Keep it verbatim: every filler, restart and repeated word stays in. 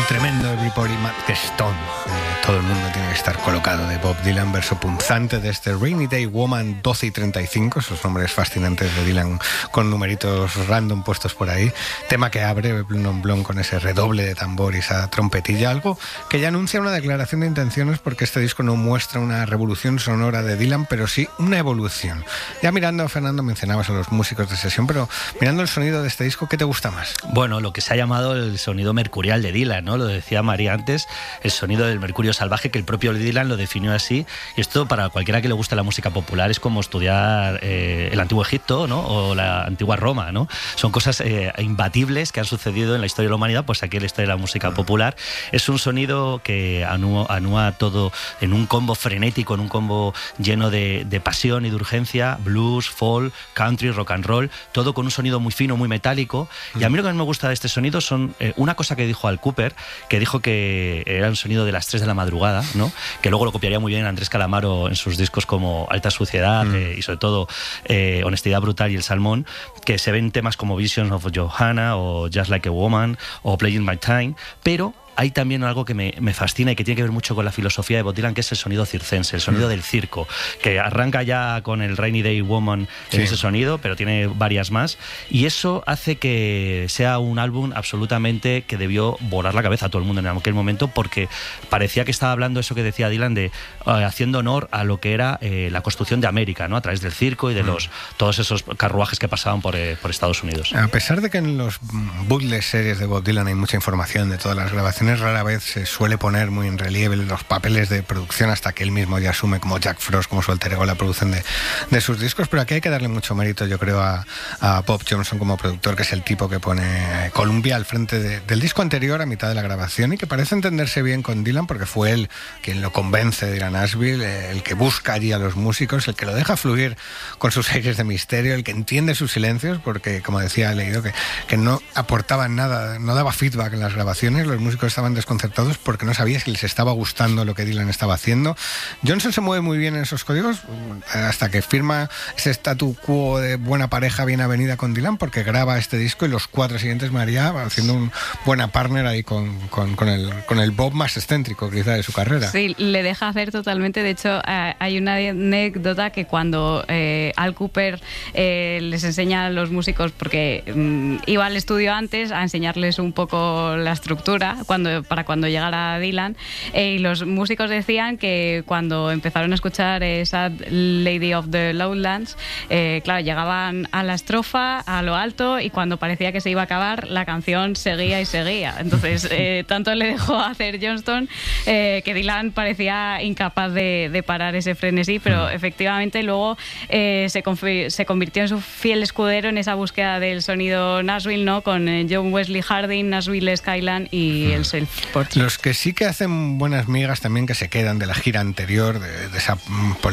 El tremendo Everybody Mad Stone. Eh, todo el mundo tiene que estar colocado, de Bob Dylan, verso punzante de este Rainy Day Woman doce y treinta y cinco, esos nombres fascinantes de Dylan con numeritos random puestos por ahí. Tema que abre Blue Non Blonde con ese redoble de tambor y esa trompetilla, algo que ya anuncia una declaración de intenciones, porque este disco no muestra una revolución sonora de Dylan, pero sí una evolución. Ya mirando, Fernando, mencionabas a los músicos de sesión, pero mirando el sonido de este disco, ¿qué te gusta más? Bueno, lo que se ha llamado el sonido mercurial de Dylan, ¿no? Lo decía María antes, el sonido del mercurio salvaje, que el propio Dylan lo definió así. Y esto, para cualquiera que le guste la música popular, es como estudiar eh, el antiguo Egipto, ¿no? O la antigua Roma, ¿no? Son cosas eh, imbatibles que han sucedido en la historia de la humanidad, pues aquí en la historia de la música popular. Es un sonido que anúa, anúa todo en un combo frenético, en un combo lleno de, de pasión y de urgencia: blues, folk, country, rock and roll, todo con un sonido muy fino, muy metálico. Y a mí lo que más me gusta de este sonido son eh, una cosa que dijo Al Cooper, que dijo que era un sonido de las tres de la madrugada, ¿no? Que luego lo copiaría muy bien Andrés Calamaro en sus discos como Alta Suciedad mm. eh, y sobre todo eh, Honestidad Brutal y El Salmón, que se ven temas como Visions of Johanna o Just Like a Woman o Playing My Time, pero hay también algo que me, me fascina y que tiene que ver mucho con la filosofía de Bob Dylan, que es el sonido circense, el sonido mm. del circo, que arranca ya con el Rainy Day Woman en sí. ese sonido, pero tiene varias más, y eso hace que sea un álbum absolutamente que debió volar la cabeza a todo el mundo en aquel momento, porque parecía que estaba hablando eso que decía Dylan, de uh, haciendo honor a lo que era eh, la construcción de América, ¿no? A través del circo y de mm. los todos esos carruajes que pasaban por, eh, por Estados Unidos. A pesar de que en los bootleg series de Bob Dylan hay mucha información de todas las grabaciones, rara vez se suele poner muy en relieve los papeles de producción, hasta que él mismo ya asume como Jack Frost, como su alter ego, la producción de, de sus discos. Pero aquí hay que darle mucho mérito, yo creo, a, a Bob Johnson como productor, que es el tipo que pone Columbia al frente de, del disco anterior, a mitad de la grabación, y que parece entenderse bien con Dylan, porque fue él quien lo convence de ir a Nashville, el que busca allí a los músicos, el que lo deja fluir con sus aires de misterio, el que entiende sus silencios, porque, como decía, he leído que, que no aportaban nada, no daba feedback en las grabaciones, los músicos estaban desconcertados porque no sabía si les estaba gustando lo que Dylan estaba haciendo. Johnson se mueve muy bien en esos códigos hasta que firma ese statu quo de buena pareja bien avenida con Dylan, porque graba este disco y los cuatro siguientes, María, haciendo un buena partner ahí con, con, con, el, con el Bob más excéntrico quizá de su carrera. Sí, le deja hacer totalmente. De hecho, eh, hay una anécdota que cuando eh, Al Cooper eh, les enseña a los músicos, porque mm, iba al estudio antes a enseñarles un poco la estructura cuando para cuando llegara Dylan, eh, y los músicos decían que cuando empezaron a escuchar esa Lady of the Lowlands, eh, claro, llegaban a la estrofa, a lo alto, y cuando parecía que se iba a acabar, la canción seguía y seguía. Entonces, eh, tanto le dejó hacer Johnston eh, que Dylan parecía incapaz de, de parar ese frenesí, pero efectivamente luego eh, se, confi- se convirtió en su fiel escudero en esa búsqueda del sonido Nashville, ¿no? Con eh, John Wesley Harding, Nashville Skyline y el Self Los que sí que hacen buenas migas también, que se quedan de la gira anterior, de, de esa